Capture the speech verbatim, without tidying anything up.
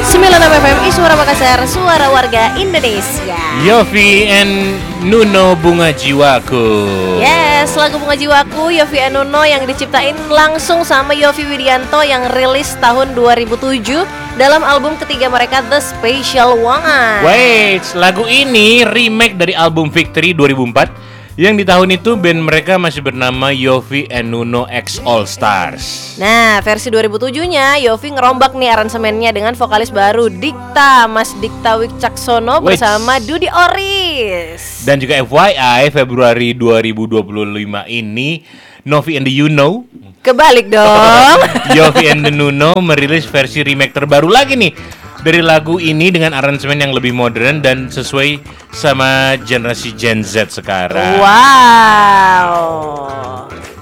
sembilan enam F M I Suara Makassar, suara warga Indonesia. Yofi and Nuno Bunga Jiwaku. Yes, lagu Bunga Jiwaku Yofi and Nuno yang diciptain langsung sama Yovie Widianto yang rilis tahun dua ribu tujuh dalam album ketiga mereka The Special One. Wait, lagu ini remake dari album Victory dua ribu empat yang di tahun itu band mereka masih bernama Yovie and Nuno X All Stars. Nah, versi dua ribu tujuh-nya Yovie ngerombak nih aransemennya dengan vokalis baru Dikta, Mas Dikta Wicaksono bersama Dudy Oris. Dan juga F Y I, Februari dua ribu dua puluh lima ini Novi and the You Know kebalik dong. Yovie and the Nuno merilis versi remake terbaru lagi nih dari lagu ini dengan aransemen yang lebih modern dan sesuai sama generasi Gen Z sekarang. Wow.